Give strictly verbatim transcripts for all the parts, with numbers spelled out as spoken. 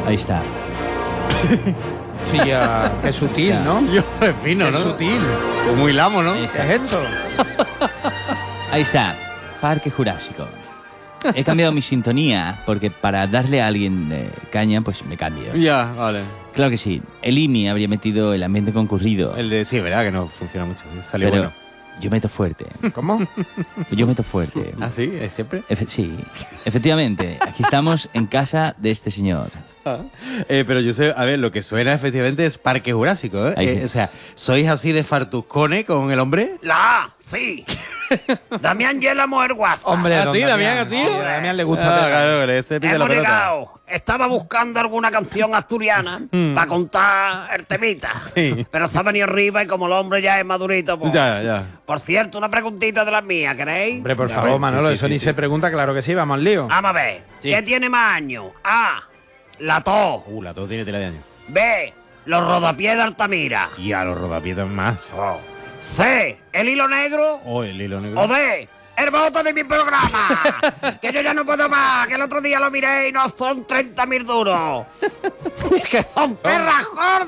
Ahí está. Sí, ya, qué sutil, ¿no? Yo, es fino, Qué ¿no? sutil. O muy lamo, ¿no? Ahí ¿Qué está. es esto? Ahí está. Parque Jurásico. He cambiado mi sintonía porque para darle a alguien eh, caña, pues me cambio. Ya, vale. Claro que sí. El I M I habría metido el ambiente concurrido. El de sí, verdad que no funciona mucho. Sí, salió pero bueno. yo meto fuerte. ¿Cómo? Yo meto fuerte. ¿Ah, sí? ¿Es siempre? Efe- sí, efectivamente. Aquí estamos en casa de este señor. Eh, pero yo sé, a ver, lo que suena efectivamente es Parque Jurásico, ¿eh? Ahí Eh, sí. o sea, ¿sois así de fartuscone con el hombre? La, sí. Damián y la mujer guaza. Hombre, ¿A don ti, Damián, a ti? Hombre, a Damián le gusta. Ah, pegar. claro, que ese pide la Hemos pelota. llegado. Estaba buscando alguna canción asturiana para contar el temita. Sí. Pero está venido arriba y como el hombre ya es madurito, pues. Ya, ya. Por cierto, una preguntita de las mías, ¿queréis? Hombre, por A favor, ver, Manolo, sí, sí, eso sí, ni sí. se pregunta, claro que sí, vamos al lío. Vamos a ver. Sí. ¿Qué tiene más años? A. La tos. Uh, la todo tiene tela de año. B. Los rodapiés de Altamira. Y a los rodapiedras más. C. El hilo negro. Oh, el hilo negro. O D. El voto de mi programa. Que yo ya no puedo más. Que el otro día lo miré y no son treinta mil duros. Que son perras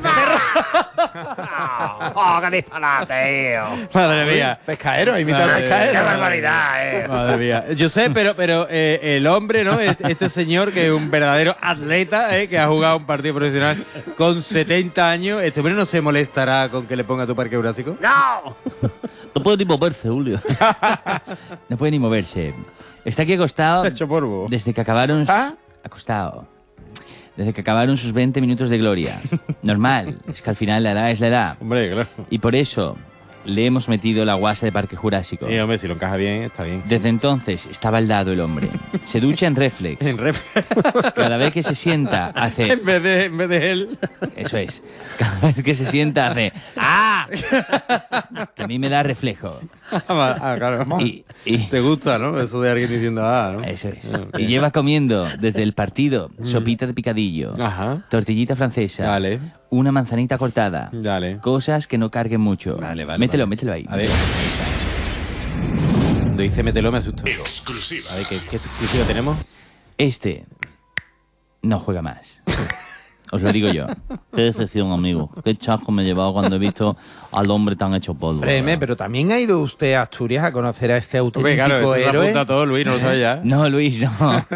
gordas. Oh, qué disparate, tío. Madre mía. Pescaero, imita al Madre pescaero. Qué mía. barbaridad, eh. Madre mía. Yo sé, pero, pero eh, el hombre, ¿no? Este, este señor que es un verdadero atleta, ¿eh? Que ha jugado un partido profesional con setenta años. ¿Este hombre no se molestará con que le ponga tu Parque Jurásico? No. No puede ni moverse, Julio. No puede ni moverse. Está aquí acostado Se ha hecho polvo. desde que acabaron... ¿Ah? Acostado. Desde que acabaron sus veinte minutos de gloria. Normal. Es que al final la edad es la edad. Hombre, claro. Y por eso le hemos metido la guasa de Parque Jurásico. Sí, hombre, si lo encaja bien, está bien. Desde entonces está baldado el hombre. Se ducha en reflex. En ref. Cada vez que se sienta hace... en, vez de, en vez de él. Eso es. Cada vez que se sienta hace... ¡Ah! Que a mí me da reflejo. Ah, claro. Y, y- Te gusta, ¿no? Eso de alguien diciendo, ah, ¿no? Eso es. Ah, Y lleva comiendo desde el partido sopita de picadillo, Ajá. tortillita francesa, Dale. una manzanita cortada, Dale. cosas que no carguen mucho. Vale, vale, Mételo, vale. mételo ahí. A ver. Cuando dice mételo me asusto. Exclusiva. A ver, ¿qué, qué exclusiva tenemos? Este no juega más. Os lo digo yo. Qué decepción, amigo. Qué chasco me he llevado cuando he visto al hombre tan hecho polvo. Breme, pero también ha ido usted a Asturias a conocer a este auténtico Hombre, claro, esto se héroe. apunta todo, Luis, no lo sabe ya. No, Luis, no.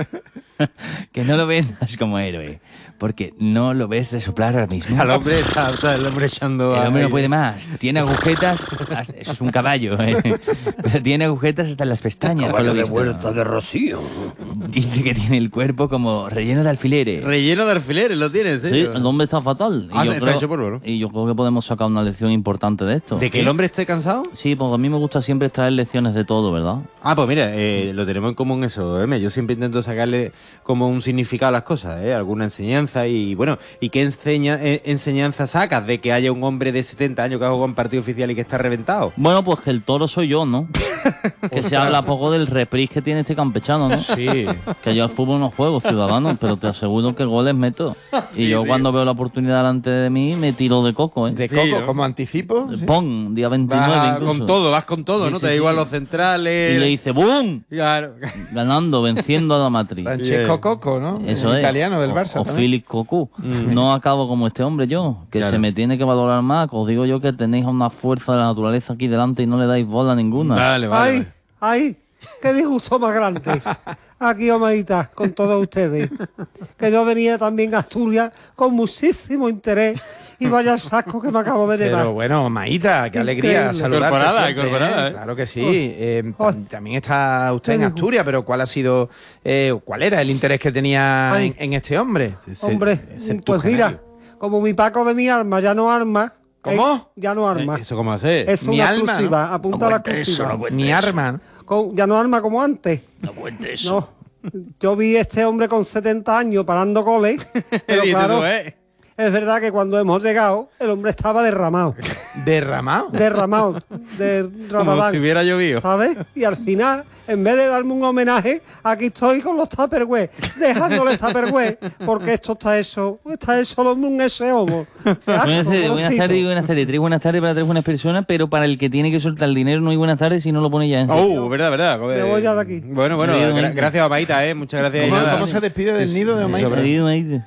Que no lo vendas como héroe. Porque no lo ves resoplar ahora mismo. Al hombre está, está el hombre echando. El hombre no aire. puede más. Tiene agujetas. hasta- Eso es un caballo, ¿eh? Pero tiene agujetas hasta en las pestañas. por lo Caballo de visto. vuelta de Rocío. Dice que tiene el cuerpo como relleno de alfileres. Relleno de alfileres, lo tiene, ¿en Sí, serio? el hombre está fatal. Ah, yo está creo, hecho polvo, ¿no? y yo creo que podemos sacar una lección importante de esto. ¿De que el hombre esté cansado? Sí, porque a mí me gusta siempre extraer lecciones de todo, ¿verdad? Ah, pues mira, eh, lo tenemos en común eso, M. Yo siempre intento sacarle como un significado a las cosas, ¿eh? Alguna enseñanza y, bueno, ¿y qué enseña, eh, enseñanza sacas de que haya un hombre de setenta años que ha jugado un partido oficial y que está reventado? Bueno, pues que el toro soy yo, ¿no? Que se habla poco del reprise que tiene este campechano, ¿no? Sí. Que yo al fútbol no juego, ciudadano, pero te aseguro que goles meto. Y Sí, yo sí. cuando veo la oportunidad delante de mí me tiro de coco, ¿eh? De Sí, coco, ¿no? como anticipo. sí. Pon, día veintinueve Vas incluso. con todo, vas con todo, Sí, ¿no? sí, Te da sí. igual los centrales. Y le dice ¡boom! Claro. Ganando, venciendo a la matriz. Francesco Bien. Coco, ¿no? Eso el es. italiano del O- Barça. O, también. Félix Cocu. No acabo como este hombre yo, que Claro. se me tiene que valorar más. Que os digo yo que tenéis una fuerza de la naturaleza aquí delante y no le dais bola ninguna. Vale, vale. Ay, ay, qué disgusto más grande. Aquí, Omaita, con todos ustedes. Que yo venía también a Asturias con muchísimo interés y vaya saco que me acabo de llevar. Pero bueno, Maíta, qué alegría Increíble. saludarte Incorporada, siempre, incorporada, ¿eh? ¿eh? Claro que sí. Oh. Eh, Oh. tam- también está usted en Qué disgusto. Asturias, pero ¿cuál ha sido, eh, cuál era el interés que tenía Ay. en, en este hombre? Hombre, Ese pues mira, como mi Paco de mi alma ya no arma. ¿Cómo? eh, ya no arma. ¿Eso cómo hace? Es Mi una alma, exclusiva, ¿no? apunta a la exclusiva. Mi arma, ¿no? Con- ya no arma como antes. No cuentes. No. Yo vi a este hombre con setenta años parando goles, pero Dices claro, tú, ¿eh? es verdad que cuando hemos llegado, el hombre estaba derramado. derramado. Derramado. De Como Ramadán. si hubiera llovido. ¿Sabes? Y al final, en vez de darme un homenaje, aquí estoy con los Tupperware, dejándole Tupperware, porque esto está hecho, está hecho lo- un ese homo. Buenas tardes, buenas tardes, buenas tardes. Tres buenas tardes para tres buenas personas, pero para el que tiene que soltar el dinero no hay buenas tardes si no lo pone ya en Oh, verdad, verdad. Me voy ya de aquí. Bueno, bueno, Me he ido, gra- Maite. gracias a Maíta, ¿eh? Muchas gracias. y ¿Cómo, nada. cómo se despide del nido de Maíta? Sobrevive, Maite.